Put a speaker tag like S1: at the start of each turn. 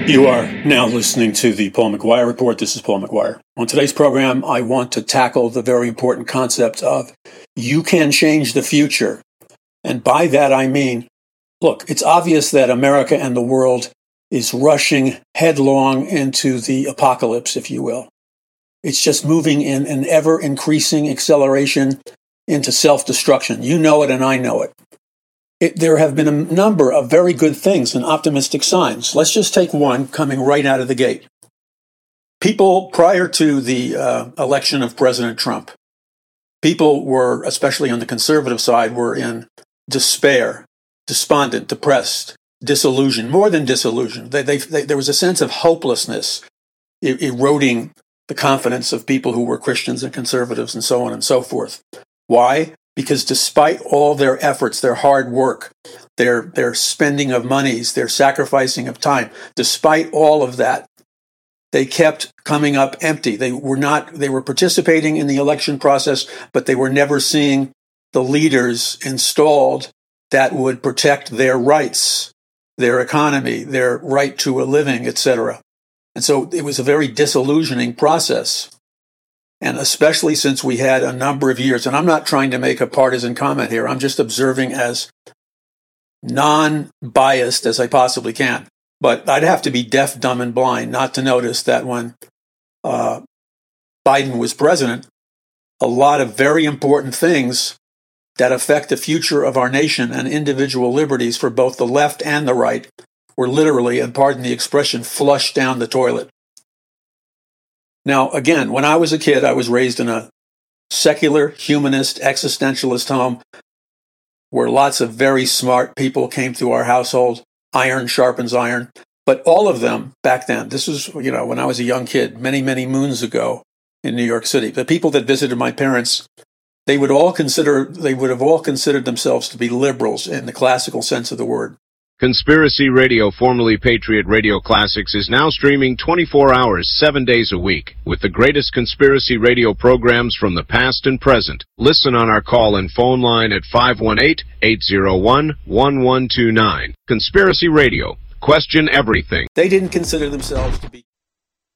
S1: You are now listening to the Paul McGuire Report. This is Paul McGuire. On today's program, I want to tackle the very important concept of you can change the future. And by that, I mean, look, it's obvious that America and the world is rushing headlong into the apocalypse, if you will. It's just moving in an ever-increasing acceleration into self-destruction. You know it and I know it. There have been a number of very good things and optimistic signs. Let's just take one coming right out of the gate. People, prior to the election of President Trump, people were, especially on the conservative side, were in despair, despondent, depressed, disillusioned, more than disillusioned. There was a sense of hopelessness eroding the confidence of people who were Christians and conservatives and so on and so forth. Why? Because despite all their efforts, their hard work, their spending of monies, their sacrificing of time, despite all of that, they kept coming up empty. They were participating in the election process, but they were never seeing the leaders installed that would protect their rights, their economy, their right to a living, etc. And so it was a very disillusioning process. And especially since we had a number of years, and I'm not trying to make a partisan comment here, I'm just observing as non-biased as I possibly can. But I'd have to be deaf, dumb, and blind not to notice that when Biden was president, a lot of very important things that affect the future of our nation and individual liberties for both the left and the right were literally, and pardon the expression, flushed down the toilet. Now, again, when I was a kid, I was raised in a secular, humanist, existentialist home where lots of very smart people came through our household. Iron sharpens iron. But all of them back then, this was, when I was a young kid, many, many moons ago in New York City, the people that visited my parents, they would have all considered themselves to be liberals in the classical sense of the word.
S2: Conspiracy Radio, formerly Patriot Radio Classics, is now streaming 24 hours, 7 days a week, with the greatest conspiracy radio programs from the past and present. Listen on our call and phone line at 518-801-1129. Conspiracy Radio. Question everything.
S1: They didn't consider themselves to be